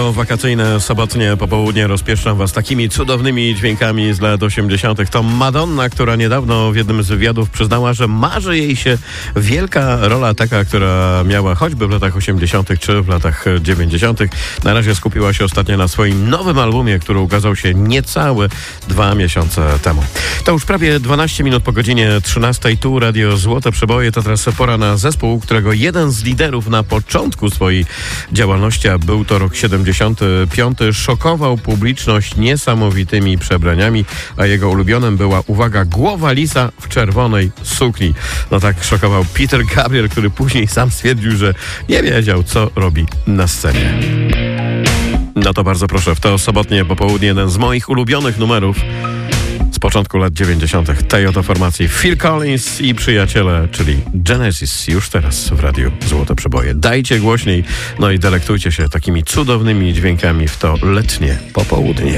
To wakacyjne, sobotnie popołudnie rozpieszczam was takimi cudownymi dźwiękami z lat 80. To Madonna, która niedawno w jednym z wywiadów przyznała, że marzy jej się wielka rola taka, która miała choćby w latach 80. czy w latach 90. Na razie skupiła się ostatnio na swoim nowym albumie, który ukazał się niecałe 2 miesiące temu. To już prawie 12 minut po godzinie 13. Tu Radio Złote Przeboje. To teraz pora na zespół, którego jeden z liderów na początku swojej działalności, a był to rok 75, szokował publiczność niesamowitymi przebraniami, a jego ulubionym była, uwaga, głowa lisa w czerwonej sukni. No tak szokował Peter Gabriel, który później sam stwierdził, że nie wiedział, co robi na scenie. No to bardzo proszę, w to sobotnie popołudnie jeden z moich ulubionych numerów z początku lat 90. tej oto formacji Phil Collins i przyjaciele, czyli Genesis, już teraz w Radiu Złote Przeboje. Dajcie głośniej, no i delektujcie się takimi cudownymi dźwiękami w to letnie popołudnie.